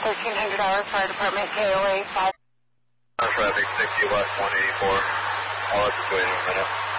$1,300 Fire Department, KOA 5. Traffic 60 West 184. I'll just wait a minute.